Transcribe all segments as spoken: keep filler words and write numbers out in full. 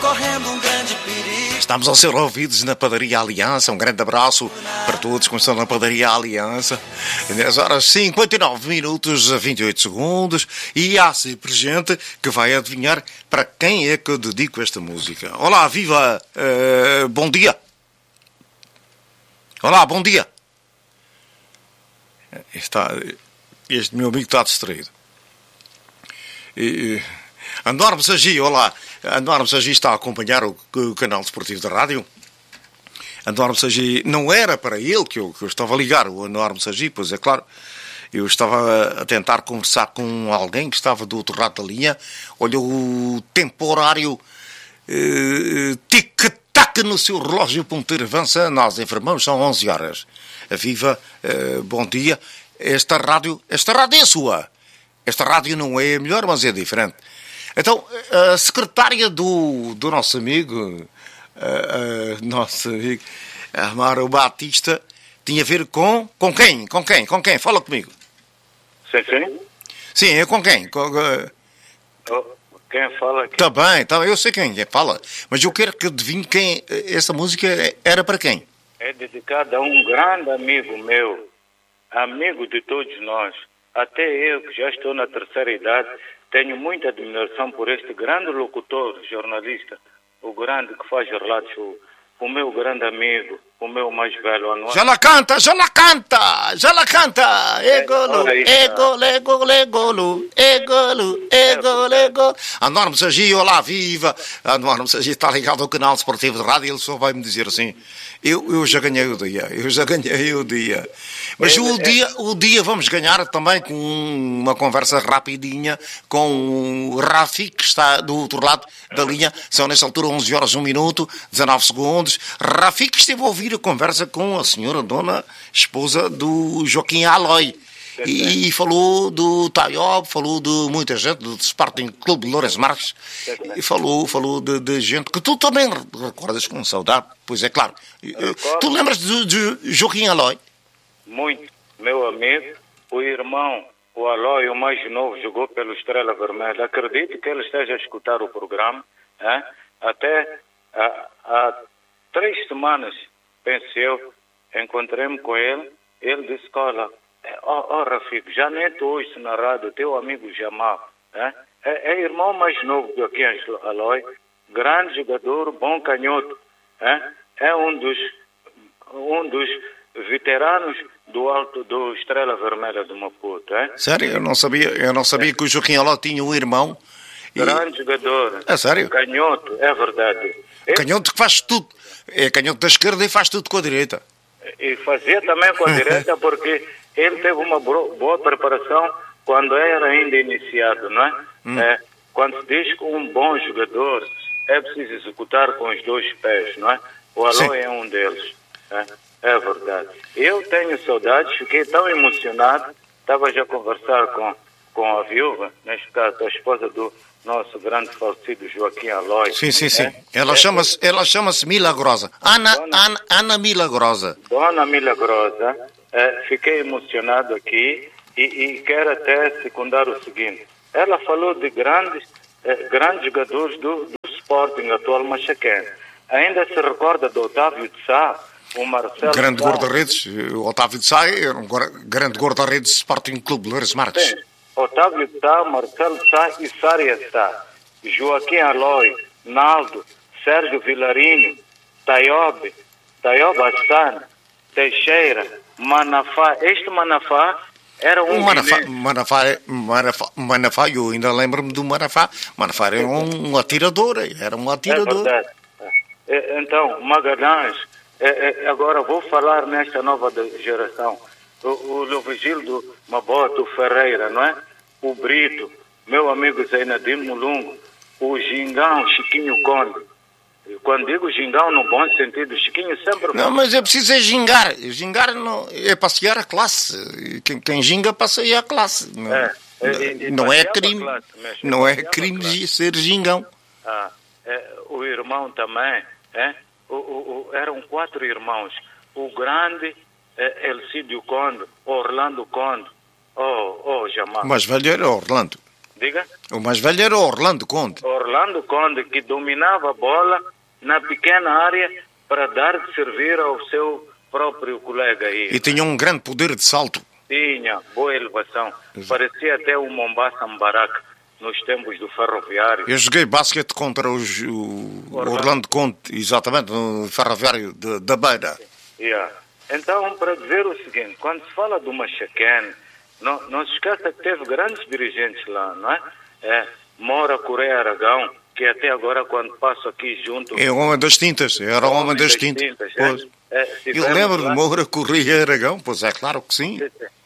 correndo um grande perigo. Estamos a ser ouvidos na Padaria Aliança. Um grande abraço para todos que estão na Padaria Aliança. dez horas cinquenta e nove minutos a vinte e oito segundos. E há sempre gente que vai adivinhar para quem é que eu dedico esta música. Olá, viva! Uh, bom dia! Olá, bom dia! Está, este meu amigo está distraído. E, António Sagi, olá. António Sagi está a acompanhar o, o canal desportivo da rádio. António Sagi, não era para ele que eu, que eu estava a ligar, o António Sagi, pois é claro. Eu estava a tentar conversar com alguém que estava do outro lado da linha. Olha o temporário eh, tic-tac no seu relógio ponteiro avança. Nós informamos, são onze horas. Viva, eh, bom dia. Esta rádio, esta rádio é sua. Esta rádio não é a melhor, mas é diferente. Então, a secretária do, do nosso amigo, a, a, nosso amigo Amaro Batista, tinha a ver com... Com quem? Com quem? Com quem? Fala comigo. Sim, sim. Sim, é com quem? Com, uh... oh, quem fala aqui? Tá bem, tá, eu sei quem é, fala. Mas eu quero que adivinhe quem... Essa música era para quem? É dedicada a um grande amigo meu, amigo de todos nós. Até eu, que já estou na terceira idade, tenho muita admiração por este grande locutor, jornalista, o grande que faz relatos, o, o meu grande amigo, o meu mais velho. Anual. Já lá canta, já lá canta, já lá canta. É golo, é golo, é golo, é golo, é golo, é golo, é golo. António Sagi, olá, viva. António Sagi está ligado ao canal desportivo de rádio, ele só vai me dizer assim, eu, eu já ganhei o dia, eu já ganhei o dia. Mas é, o, é. Dia, o dia vamos ganhar também com uma conversa rapidinha com o Rafi, que está do outro lado da linha. São nesta altura onze horas, um minuto, dezanove segundos. Rafi que esteve a ouvir a conversa com a senhora dona esposa do Joaquim Aloy. E, e falou do Taiob, falou de muita gente, do Sporting Clube de Lourenço Marques, e falou, falou de, de gente que tu também recordas com saudade, pois é claro. Tu lembras de, de Joaquim Aloy? Muito. Meu amigo, o irmão, o Aloy, o mais novo, jogou pelo Estrela Vermelha. Acredito que ele esteja a escutar o programa. Hein? Até há, há três semanas, penso eu, encontrei-me com ele. Ele disse, olha, ó oh, oh, Rafico, já nem tu ouço na rádio, teu amigo Jamal. Hein? É, é irmão mais novo do que Aloy, grande jogador, bom canhoto. Hein? É um dos, um dos veteranos do alto do Estrela Vermelha do Maputo, é? Sério? Eu não sabia, eu não sabia é. que o Joaquim Aló tinha um irmão. E... Grande jogador. É sério? Canhoto, é verdade. Canhoto que faz tudo. É canhoto da esquerda e faz tudo com a direita. E fazia também com a direita porque ele teve uma boa preparação quando era ainda iniciado, não é? Hum. É quando se diz que um bom jogador é preciso executar com os dois pés, não é? O Aló é um deles, é? É verdade. Eu tenho saudades, fiquei tão emocionado. Estava já a conversar com, com a viúva, neste caso a esposa do nosso grande falecido Joaquim Aloy. Sim, sim, sim. É? Ela é, chama-se ela chama-se Milagrosa. Ana, Dona, Ana, Ana Milagrosa. Dona Milagrosa. É, fiquei emocionado aqui e, e quero até secundar o seguinte. Ela falou de grandes, é, grandes jogadores do, do Sporting atual machaquense. Ainda se recorda do Otávio de Sá? O Marcelo grande guarda-redes, o Otávio de Sá era um grande guarda-redes do Sporting Clube de Lourenço Marques. Sim. Otávio de Sá, Marcelo de Sá e Sária de Sá. Joaquim Aloy, Naldo, Sérgio Vilarinho, Taiob, Taiob Hassan, Teixeira, Manafá. Este Manafá era um... O Manafá, Manafá, Manafá, Manafá, eu ainda lembro-me do Manafá. Manafá era um, um atirador, era um atirador. É verdade. Então, Magalhães... É, é, agora vou falar nesta nova geração. O, o Lovigildo Maboto Ferreira, não é? O Brito, meu amigo Zainadim Mulungo, o Gingão, Chiquinho Conde. Quando digo Gingão no bom sentido, Chiquinho sempre... Não, mas é preciso é gingar. Gingar não, é passear a classe. Quem, quem ginga passeia a classe. Não é, é, e, não é crime. Classe, não é crime de ser gingão. Ah, é, o irmão também, é? O, o, o, eram quatro irmãos. O grande é, Elcídio Conde, Orlando Conde. Oh, oh, Jamal. Mas velho era Orlando. Diga? O mais velho era o Orlando Conde. Orlando Conde, que dominava a bola na pequena área para dar de servir ao seu próprio colega aí. E tinha um grande poder de salto. Tinha boa elevação. Exato. Parecia até o Mombasa Mbarak nos tempos do ferroviário. Eu joguei basquete contra os, o Orlando. Orlando Conde, exatamente, no ferroviário de, da Beira. Yeah. Então, para dizer o seguinte, quando se fala do Machaquene, não, não se esqueça que teve grandes dirigentes lá, não é? É Moura Correia Aragão, que até agora, quando passo aqui junto... É o homem das tintas, era o homem das, das tintas. tintas pois. É, é, eu lembro lá... de Moura Correia Aragão, pois é, claro que sim.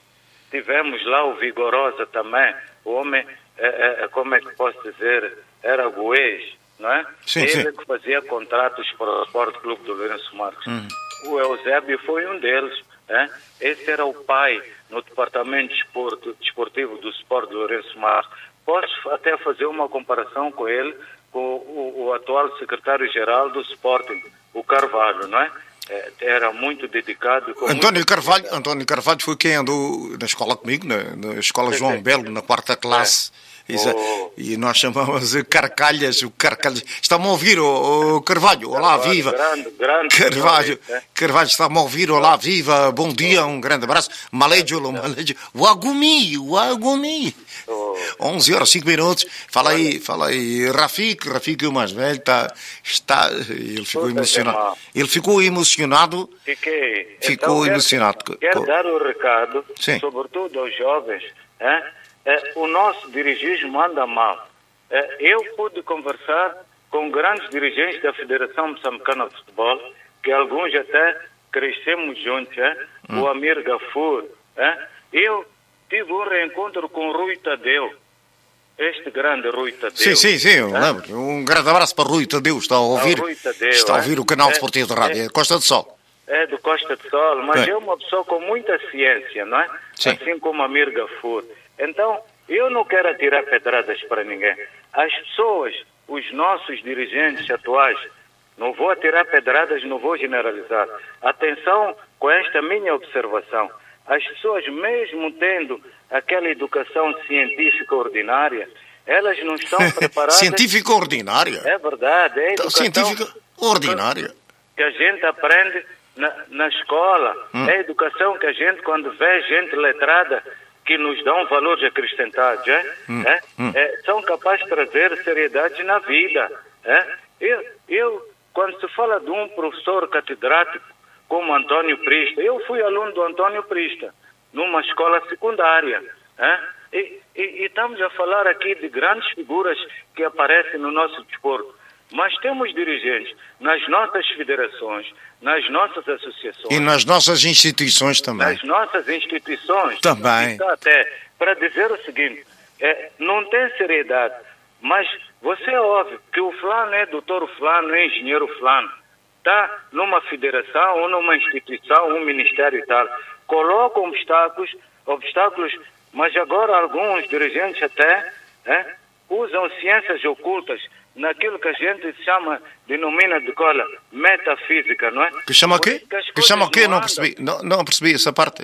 Tivemos lá o Vigorosa também, o homem, é, é, como é que posso dizer, era goês, não é? Sim, Ele sim. que fazia contratos para o Sport Clube do Lourenço Marques. Hum. O Eusébio foi um deles. É? Esse era o pai no departamento desportivo do Sport do Lourenço Marques. Posso até fazer uma comparação com ele, com o, o atual secretário-geral do Sporting, o Carvalho, não é? É, era muito dedicado. António muito Carvalho, dedicado. António Carvalho foi quem andou na escola comigo, na, na escola João é. Belo, na quarta classe. É. Oh. E nós chamamos de Carcalhas, o Carcalhas. Está-me a ouvir, o, o Carvalho? Olá, Carvalho, viva! Grande, grande Carvalho, é? Carvalho, está-me a ouvir? Olá, viva! Bom dia, um grande abraço. Malejo, malejo. Wagumi, Wagumi. Oh. onze horas, cinco minutos. Fala aí, fala aí. Rafik, Rafik, o mais velho, está, está, ele ficou Toda emocionado. Ele ficou emocionado. Fiquei. Ficou então, emocionado. Quero, quero dar o recado, Sim. sobretudo aos jovens, hein? É, o nosso dirigismo anda mal. É, eu pude conversar com grandes dirigentes da Federação Moçambicana de Futebol, que alguns até crescemos juntos, é? hum. o Amir Gafur. É? Eu tive um reencontro com o Rui Tadeu, este grande Rui Tadeu. Sim, sim, sim, eu é? lembro. Um grande abraço para o Rui Tadeu, está a ouvir, Tadeu, está a ouvir é? o canal é, desportivo de rádio, é, Costa do Sol. É do Costa do Sol, mas é, é uma pessoa com muita ciência, não é? Sim. Assim como Amir Gafur. Então, eu não quero atirar pedradas para ninguém. As pessoas, os nossos dirigentes atuais, não vou atirar pedradas, não vou generalizar. Atenção com esta minha observação. As pessoas, mesmo tendo aquela educação científica ordinária, elas não estão preparadas... Científica ordinária? É verdade. É educação científica ordinária. Que a gente aprende na, na escola. Hum. É a educação que a gente, quando vê gente letrada, que nos dão valores acrescentados, é? Hum, é? Hum. É, são capazes de trazer seriedade na vida. É? Eu, eu, quando se fala de um professor catedrático como Antônio Prista, eu fui aluno do Antônio Prista, numa escola secundária. É? E, e, e estamos a falar aqui de grandes figuras que aparecem no nosso desporto. Mas temos dirigentes nas nossas federações, nas nossas associações. E nas nossas instituições também. Nas nossas instituições. Também. Até para dizer o seguinte, é, não tem seriedade, mas você ouve que o fulano é doutor fulano, é engenheiro fulano, está numa federação ou numa instituição, um ministério e tal, colocam obstáculos, obstáculos, mas agora alguns dirigentes até é, usam ciências ocultas, naquilo que a gente chama, denomina de cola, metafísica, não é? Que chama o quê? Que chama o quê? Não percebi, não, não percebi essa parte.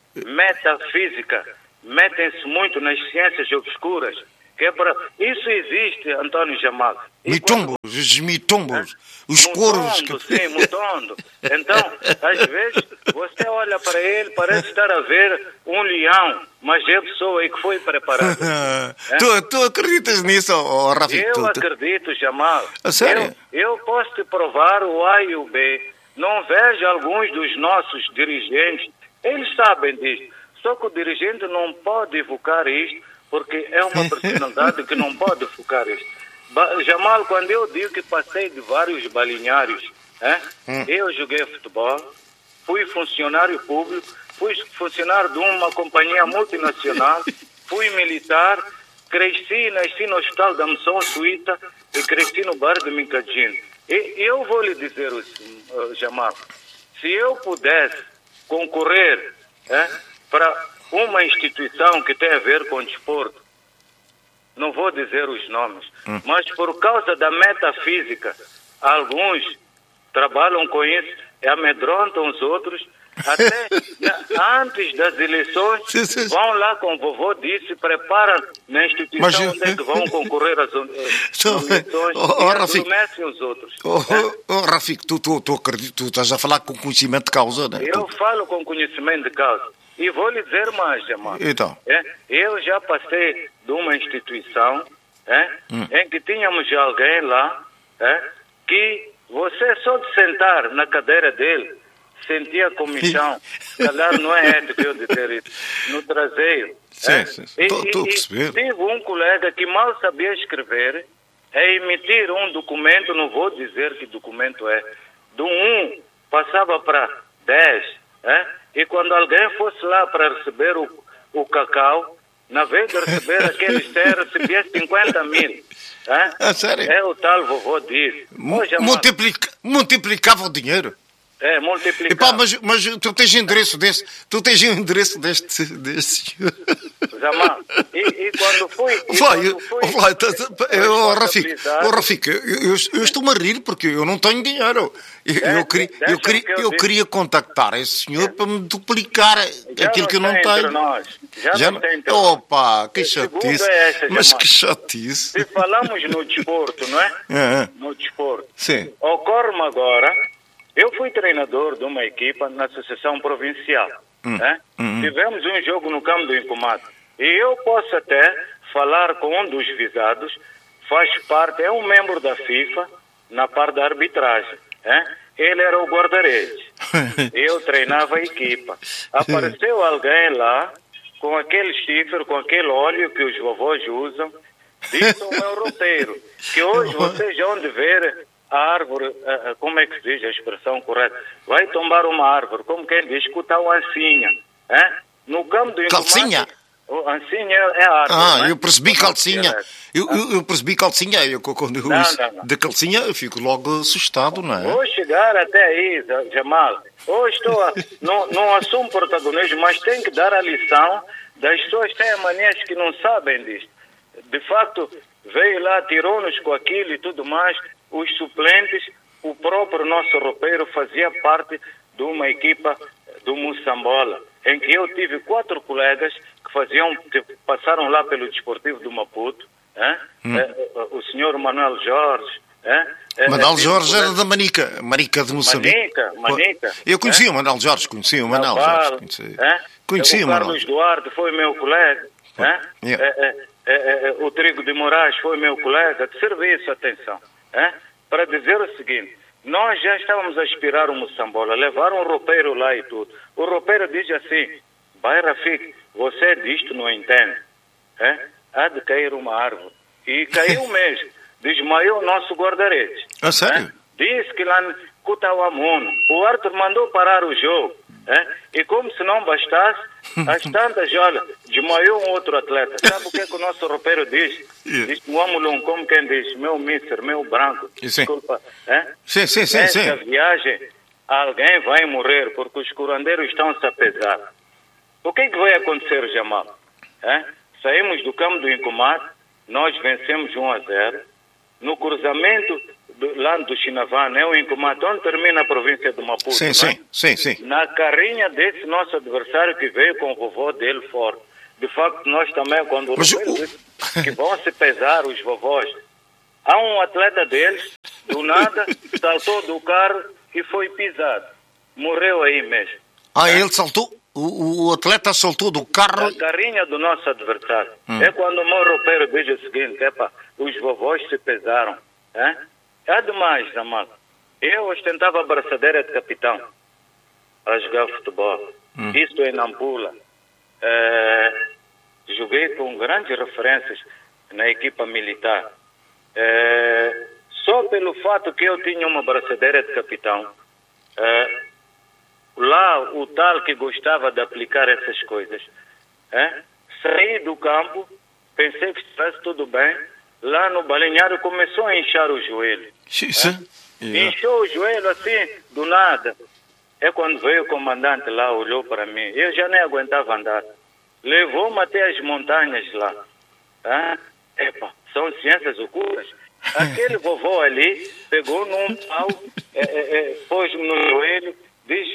Metafísica. Metem-se muito nas ciências obscuras. Que é para... Isso existe, Antônio Jamal. Mitombos, quando... os mitombos, é? Os corvos. Que... Sim, mutondo. Então, às vezes, você olha para ele, parece estar a ver um leão, mas é a pessoa aí que foi preparada. é? tu, tu acreditas nisso, oh, Rafi? Eu tu, acredito, Jamal. A sério? Eu, eu posso te provar o A e o B. Não vejo alguns dos nossos dirigentes, eles sabem disso. Só que o dirigente não pode evocar isto, porque é uma personalidade que não pode focar isto. Ba Jamal, quando eu digo que passei de vários balinhários, é? hum. eu joguei futebol, fui funcionário público, fui funcionário de uma companhia multinacional, fui militar, cresci e nasci no Hospital da Missão Suíta e cresci no bairro de Mincadinho. E eu vou lhe dizer, uh, Jamal, se eu pudesse concorrer é, para uma instituição que tem a ver com desporto, não vou dizer os nomes, hum. mas por causa da metafísica, alguns trabalham com isso e amedrontam os outros Até na, antes das eleições, sim, sim. vão lá com o vovô, disse, preparam na instituição Mas, onde é que vão concorrer às Então, eleições oh, e oh, Rafik, adormecem os outros. oh, né? oh, oh, Rafik, tu, tu, tu, acredito, tu estás a falar com conhecimento de causa, né? Eu falo com conhecimento de causa. E vou lhe dizer mais, Jamal. Então. É, eu já passei de uma instituição é, Hum. em que tínhamos alguém lá é, que você só de sentar na cadeira dele sentia comichão. Calhar não é ético eu dizer isso. No traseiro. Sim, é. sim, sim. E, Tô- tô a e- perceber. e tive um colega que mal sabia escrever é emitir um documento, não vou dizer que documento é, do um passava para dez, é? E quando alguém fosse lá para receber o, o cacau, na vez de receber aquele ser, recebia cinquenta mil. É? Ah, sério? É o tal vovô disse. Hoje, Jamal, Multiplica, multiplicava o dinheiro. é, E multiplicar. pá, mas, mas tu tens endereço desse, tu tens um endereço deste, deste senhor. Jamal, e, e quando fui... E Vai, quando fui vai, tá- tá- eu, oh, Rafik, responsabilizado- oh, Rafik, eu, eu, eu estou-me a rir porque eu não tenho dinheiro. Eu, É, eu, queria, deixa eu, queria, que eu eu diga. queria contactar esse senhor para me duplicar Já aquilo que eu não está entre tenho. nós. Já, Já não tem entre nós. Opa, que A segunda chatice. é essa, Mas Jamal. que chatice. Se falamos no desporto, não é? É, é. No desporto. Sim. Ocorre-me agora, eu fui treinador de uma equipa na Associação Provincial. Hum, né? hum. Tivemos um jogo no campo do Incomado. E eu posso até falar com um dos visados, faz parte, é um membro da FIFA na parte da arbitragem. né? Ele era o guarda-redes. Eu treinava a equipa. Apareceu alguém lá com aquele chifre, com aquele óleo que os vovós usam. Disse ao meu roteiro que hoje vocês vão de ver a árvore, uh, uh, como é que se diz a expressão correta? Vai tombar uma árvore, como quem diz, escutar o ancinha. Hein? No campo do Calcinha? Incomate, o ancinha é a árvore. Ah, né? eu percebi calcinha. Eu, eu, eu percebi calcinha. Eu, quando eu Não, ouço não, não. de calcinha, eu fico logo assustado, não é? Vou chegar até aí, Jamal. Hoje estou a, não, não assumo protagonismo, mas tenho que dar a lição das pessoas que têm manias que não sabem disto. De facto, veio lá, tirou-nos com aquilo e tudo mais. Os suplentes, o próprio nosso roupeiro fazia parte de uma equipa do Moçambola, em que eu tive quatro colegas que faziam, que passaram lá pelo Desportivo do Maputo. Hein? Hum. Eh, o senhor Manuel Jorge. Hein? Eh, Manuel tive Jorge era colegas- da Manica, Manica de Moçambique. Manica, Manica. Eu conhecia É? o Manuel Jorge, conhecia o Manuel Naval, Jorge. Conhecia, é? conhecia o o Manuel. Carlos Duarte foi meu colega. é? Yeah. É, é, é, é, o Trigo de Moraes foi meu colega de serviço, atenção. é? Para dizer o seguinte, nós já estávamos a aspirar o Moçambola, levaram um roupeiro lá e tudo. O roupeiro diz assim, vai Rafik, você disto não entende. é? Há de cair uma árvore. E caiu mesmo. Desmaiou o nosso guarda-redes. Ah, sério? é? Disse que lá no Cutauamuno, o árbitro mandou parar o jogo. é? E como se não bastasse, às tantas, olha, desmaiou um outro atleta. Sabe o que é que o nosso roupeiro diz? Yeah. Diz, Muamulum, como quem diz, meu mister, meu branco, Sim. desculpa. é? Sim, sim, sim, Nesta sim. viagem, alguém vai morrer porque os curandeiros estão-se a pesar. O que é que vai acontecer, Jamal? É? Saímos do campo do Incomate, nós vencemos um a zero. No cruzamento do, lá do Chinavã, né, o Incomate, onde termina a província do Maputo, Sim, né? sim, sim, sim. Na carrinha desse nosso adversário que veio com o vovô dele fora. De facto, nós também, quando Mas o o- disse que vão se pesar os vovós, há um atleta deles, do nada, saltou do carro e foi pisado. Morreu aí mesmo. Ah, ele saltou, o, o atleta saltou do carro. A carrinha do nosso adversário. Hum. É quando o meu roupeiro diz o seguinte, epa, os vovós se pesaram. É, é demais, Jamal. Eu ostentava a braçadeira de capitão a jogar futebol. Hum. Isto em Nampula. É, joguei com grandes referências na equipa militar. É, só pelo fato que eu tinha uma braçadeira de capitão, é, lá o tal que gostava de aplicar essas coisas, é, saí do campo, pensei que estivesse tudo bem, lá no balneário começou a inchar o joelho. Sim. Yeah. Inchou o joelho assim, do nada. É quando veio o comandante lá, olhou para mim. Eu já nem aguentava andar. Levou-me até as montanhas lá. Ah, epa, são ciências ocultas. Aquele vovô ali pegou num pau, é, é, é, pôs-me no joelho, diz,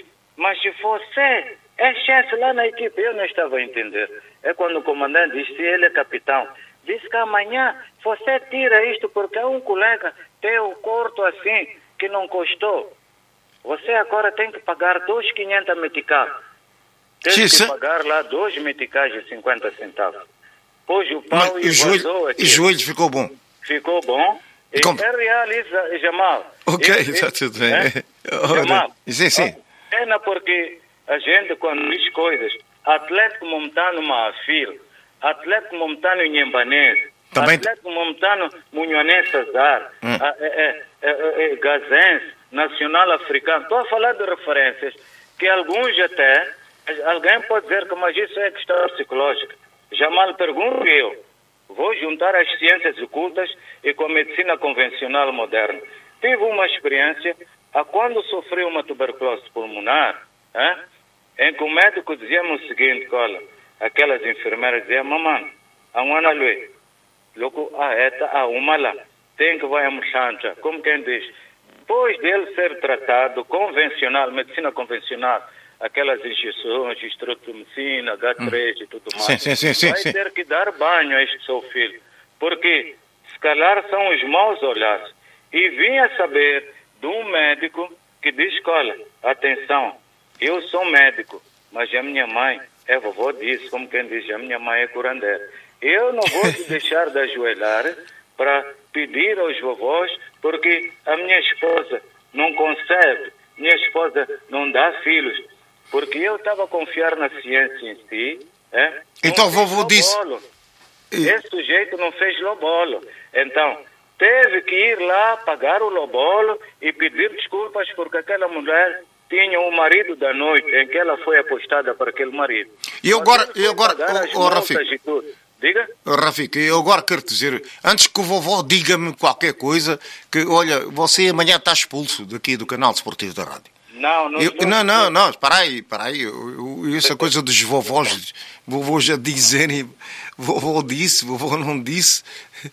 mas se você é chefe lá na equipe, eu não estava a entender. É quando o comandante disse, se ele é capitão, disse que amanhã você tira isto porque um colega teu corto assim que não custou. Você agora tem que pagar dois mil e quinhentos meticais. Tem que Sim, pagar lá dois meticais e cinquenta centavos. Pois o pau e o joelho, e joelho ficou bom. Ficou bom. E Como? é real, Jamal. Ok, E- está e- tudo bem. é? Ora, Jamal, sim, sim. pena porque a gente, quando diz coisas, Atlético Montano Maafil, Atlético Montano Inhembanese, Também- Atlético Montano Munhonense Cesar, Hum. a- é, é, é, é, é, Gazense, Nacional Africano. Estou a falar de referências que alguns até, alguém pode dizer que mas isso é questão psicológica. Jamal, pergunto eu, vou juntar as ciências ocultas e com a medicina convencional moderna. Tive uma experiência a quando sofri uma tuberculose pulmonar, hein, em que o médico dizia-me o seguinte, olha, aquelas enfermeiras diziam, mamãe, a uma lue, logo a eta a uma lá, tem que vai a mochancha, como quem diz, depois dele ser tratado convencional, medicina convencional, aquelas injeções, estreptomicina, agá três e tudo mais, Sim, sim, sim, sim, vai sim. ter que dar banho a este seu filho, porque se calhar são os maus olhares. E vim a saber de um médico que diz, olha, atenção, eu sou médico, mas a minha mãe é vovó disse, como quem diz, a minha mãe é curandeira. Eu não vou te deixar de ajoelhar para pedir aos vovós, porque a minha esposa não concebe, minha esposa não dá filhos, porque eu estava a confiar na ciência em si. É? Então Não o vovô fez disse- lobolo. Esse sujeito não fez lobolo. Então, teve que ir lá pagar o lobolo e pedir desculpas porque aquela mulher tinha um marido da noite em que ela foi apostada para aquele marido. E eu agora- Mas ele e agora- foi pagar oh, as oh, multas Rafik. e tudo. Diga? Oh, Rafik, eu agora quero te dizer, antes que o vovô diga-me qualquer coisa, que olha, você amanhã está expulso daqui do canal desportivo da rádio. Não, não. Eu- estou- não, não, não, espera aí, espera aí. Eu- eu- Essa coisa dos vovós, vovôs a dizerem, vovô disse, vovô não disse,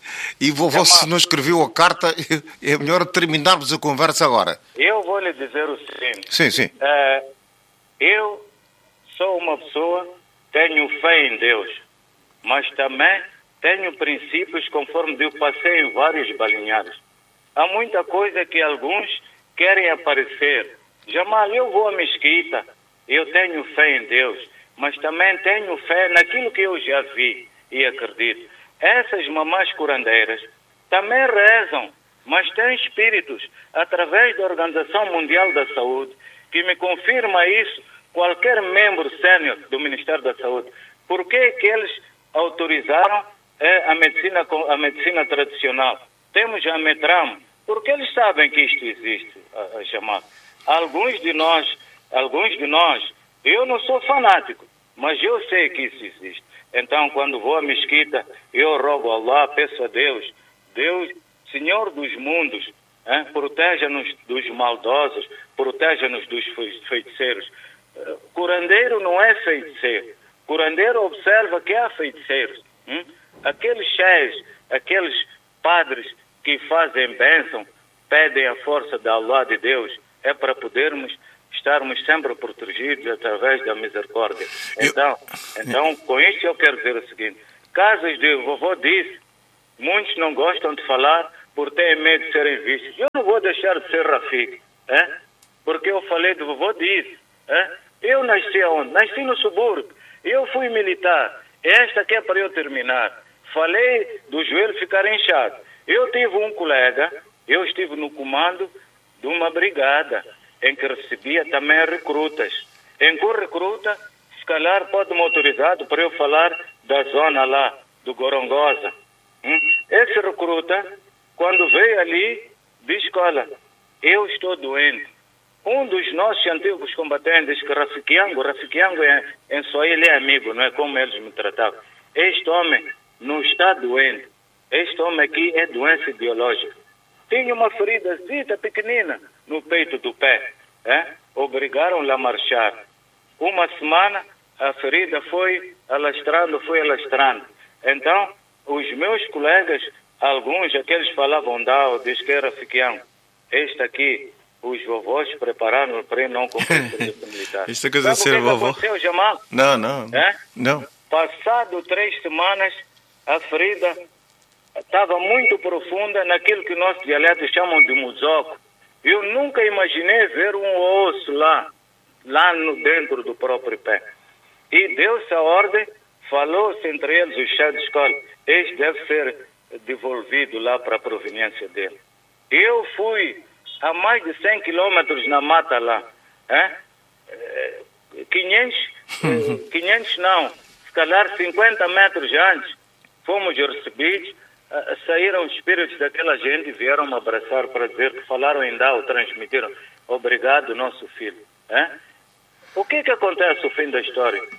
e vovô se não escreveu a carta, é melhor terminarmos a conversa agora. Eu vou lhe dizer o seguinte. Sim, sim. Eh, eu sou uma pessoa, tenho fé em Deus, mas também tenho princípios conforme eu passei em vários balinhados. Há muita coisa que alguns querem aparecer. Jamal, eu vou à mesquita, eu tenho fé em Deus, mas também tenho fé naquilo que eu já vi e acredito. Essas mamás curandeiras também rezam, mas têm espíritos, através da Organização Mundial da Saúde, que me confirma isso, qualquer membro sénior do Ministério da Saúde. Por que que eles autorizaram eh, a, medicina, co- a medicina tradicional? Temos a Metram, porque eles sabem que isto existe, a, a chamar. Alguns de nós, alguns de nós, eu não sou fanático, mas eu sei que isso existe. Então, quando vou à mesquita, eu rogo a Allah, peço a Deus, Deus, Senhor dos mundos, hein, proteja-nos dos maldosos, proteja-nos dos fei- feiticeiros. Eh, Curandeiro não é feiticeiro. Curandeiro observa que há feiticeiros. Hum? Aqueles cheios, aqueles padres que fazem bênção, pedem a força da Allah de Deus, é para podermos estarmos sempre protegidos através da misericórdia. Então, então, com isso eu quero dizer o seguinte, casos de vovô disse, muitos não gostam de falar por terem medo de serem vistos. Eu não vou deixar de ser Rafik, é? Porque eu falei de vovô disse, é? Eu nasci aonde? Nasci no subúrbio, eu fui militar, esta aqui é para eu terminar. Falei do joelho ficar inchado. Eu tive um colega, eu estive no comando de uma brigada em que recebia também recrutas. Em que o recruta, se calhar pode me autorizado para eu falar da zona lá, do Gorongosa. Hum? Esse recruta, quando veio ali, disse, olha, eu estou doente. Um dos nossos antigos combatentes disse que Rafikiango, Rafikiango é, em Swahili é amigo, não é como eles me tratavam. Este homem não está doente. Este homem aqui é doença biológica. Tinha uma feridazita pequenina no peito do pé. É? Obrigaram-lhe a marchar. Uma semana a ferida foi alastrando, foi alastrando. Então, os meus colegas, alguns, aqueles falavam Dao, diz que era Fiquião. Este aqui os vovós prepararam para ele não cumprir o serviço militar. Isso é coisa de ser Sabe o que vovô? aconteceu, Jamal? Não, não. É? Não. Passado três semanas, a ferida estava muito profunda naquilo que nossos dialetos chamam de muzoco. Eu nunca imaginei ver um osso lá, lá no, dentro do próprio pé. E deu-se a ordem, falou-se entre eles, o chefe de escola, este deve ser devolvido lá para a proveniência dele. Eu fui a mais de cem quilômetros na mata lá. É? quinhentos, quinhentos não, se calhar cinquenta metros antes, fomos recebidos, saíram os espíritos daquela gente e vieram me abraçar para dizer que falaram em Dao, transmitiram, obrigado, nosso filho. É? O que que acontece no fim da história?